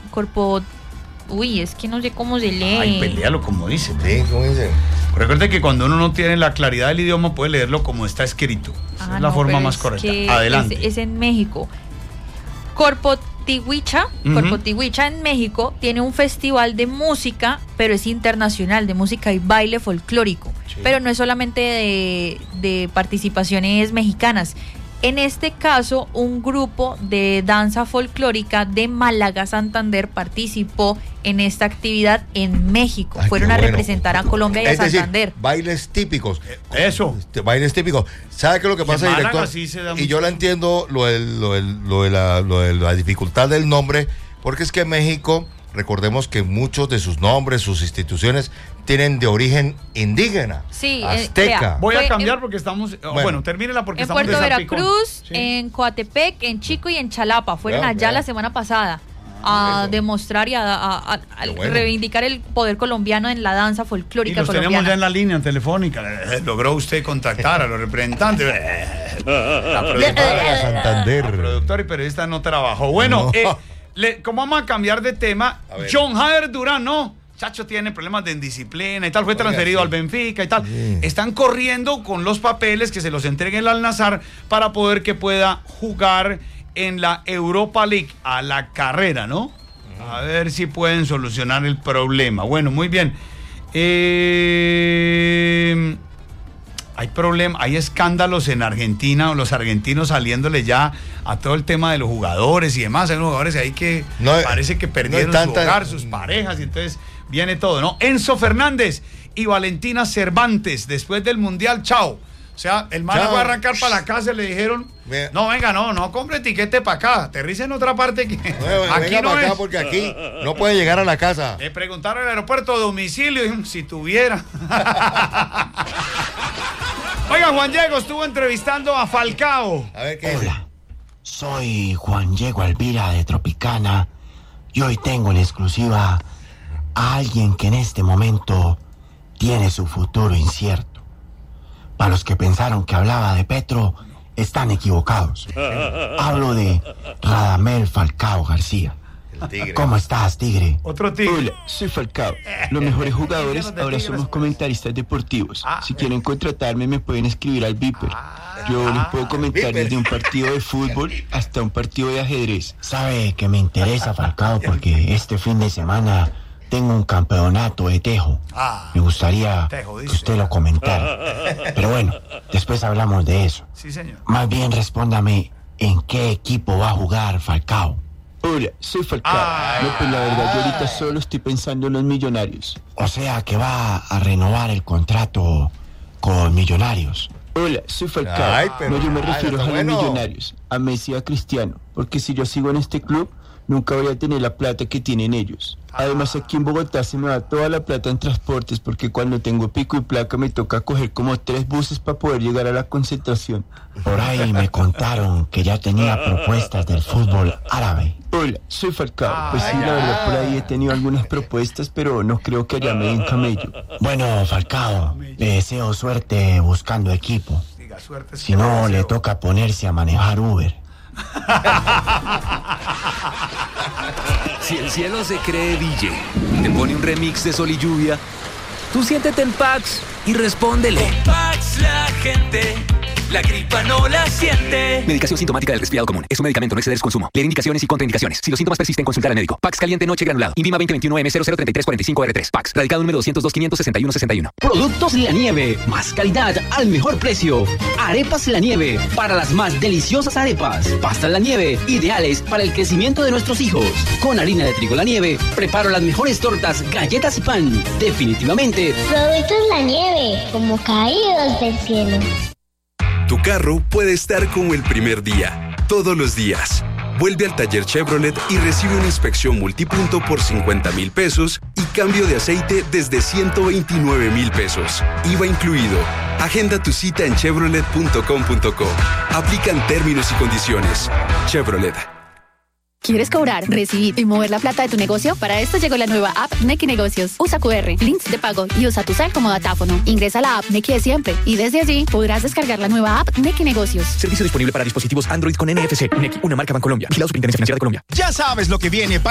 es que no sé cómo se lee. Ay, peléalo como dice. Sí, ¿cómo dice? Recuerde que cuando uno no tiene la claridad del idioma puede leerlo como está escrito. Esa es la forma más correcta. Adelante. Es en México. Corpotihuicha en México tiene un festival de música, pero es internacional, de música y baile folclórico. Sí. Pero no es solamente de participaciones mexicanas. En este caso, un grupo de danza folclórica de Málaga, Santander, participó en esta actividad en México. Fueron a representar a Colombia y a Santander. Decir, bailes típicos. Eso. Bailes típicos. ¿Sabe qué es lo que pasa, director? Y yo la entiendo lo de la dificultad del nombre, porque es que México, recordemos que muchos de sus nombres, sus instituciones, tienen de origen indígena, azteca. Voy a cambiar porque estamos... Bueno, termínela porque estamos en Puerto Veracruz, sí. En Coatepec, en Chico y en Chalapa. Fueron allá la semana pasada a demostrar y a reivindicar el poder colombiano en la danza folclórica colombiana. Tenemos ya en la línea telefónica. Logró usted contactar a los representantes. La productora y periodista no trabajó. Bueno, ¿cómo vamos a cambiar de tema? John Jader Durán, ¿no? Chacho tiene problemas de indisciplina y tal, fue transferido al Benfica y tal. Sí. Están corriendo con los papeles que se los entregue el Al-Nassr para poder que pueda jugar en la Europa League a la carrera, ¿no? A ver si pueden solucionar el problema. Bueno, muy bien. Hay problemas, hay escándalos en Argentina, los argentinos saliéndole ya a todo el tema de los jugadores y demás. Hay unos jugadores ahí que parece que perdieron su hogar, sus parejas, y entonces viene todo, ¿no? Enzo Fernández y Valentina Cervantes, después del Mundial, chao. O sea, el man va a arrancar para la casa y le dijeron, no, venga, no compre etiquete para acá, aterrice en otra parte que aquí no para acá porque aquí no puede llegar a la casa. Le preguntaron al aeropuerto domicilio y si tuviera. Oiga, Juan Diego estuvo entrevistando a Falcao. A ver qué. Hola, soy Juan Diego Alvira de Tropicana y hoy tengo en exclusiva a alguien que en este momento tiene su futuro incierto. Para los que pensaron que hablaba de Petro, están equivocados. Hablo de Radamel Falcao García. ¿Cómo estás, Tigre? Otro Tigre. Hola, soy Falcao. Los mejores jugadores ahora somos comentaristas deportivos. Si quieren contratarme me pueden escribir al Viper. Yo les puedo comentar desde un partido de fútbol hasta un partido de ajedrez. Sabe que me interesa, Falcao, porque este fin de semana tengo un campeonato de tejo. Me gustaría que usted lo comentara. Pero bueno, después hablamos de eso. Sí, señor. Más bien respóndame, ¿en qué equipo va a jugar Falcao? Hola, soy Falcao. No, pues la verdad, yo ahorita solo estoy pensando en los Millonarios. O sea que va a renovar el contrato con Millonarios. Hola, soy Falcao. No, yo me refiero a los Millonarios, a Messi y a Cristiano. Porque si yo sigo en este club, nunca voy a tener la plata que tienen ellos. Además, aquí en Bogotá se me va toda la plata en transportes, porque cuando tengo pico y placa me toca coger como 3 buses para poder llegar a la concentración. Por ahí me contaron que ya tenía propuestas del fútbol árabe. Hola, soy Falcao. Pues sí, la verdad, por ahí he tenido algunas propuestas, pero no creo que allá me den camello. Bueno, Falcao, le deseo suerte buscando equipo. Si no, le toca ponerse a manejar Uber. Si el cielo se cree DJ y te pone un remix de Sol y Lluvia, tú siéntete en Pax y respóndele. Con Pax la gente la gripa no la siente. Medicación sintomática del resfriado común. Es un medicamento, no exceder su consumo. Leer indicaciones y contraindicaciones. Si los síntomas persisten, consultar al médico. Pax caliente noche granulado. Invima 2021M003345R3. Pax. Radicado número 202-561-61. Productos La Nieve. Más calidad al mejor precio. Arepas La Nieve. Para las más deliciosas arepas. Pastas La Nieve. Ideales para el crecimiento de nuestros hijos. Con harina de trigo La Nieve. Preparo las mejores tortas, galletas y pan. Definitivamente. Productos La Nieve. Como caídos del cielo. Tu carro puede estar como el primer día, todos los días. Vuelve al taller Chevrolet y recibe una inspección multipunto por 50,000 pesos y cambio de aceite desde 129,000 pesos. IVA incluido. Agenda tu cita en chevrolet.com.co. Aplican términos y condiciones. Chevrolet. ¿Quieres cobrar, recibir y mover la plata de tu negocio? Para esto llegó la nueva app Nequi Negocios. Usa QR, links de pago y usa tu cel como datáfono. Ingresa a la app Nequi de siempre y desde allí podrás descargar la nueva app Nequi Negocios. Servicio disponible para dispositivos Android con NFC. Nequi, una marca Bancolombia. Vigilado Superintendencia Financiera de Colombia. Ya sabes lo que viene.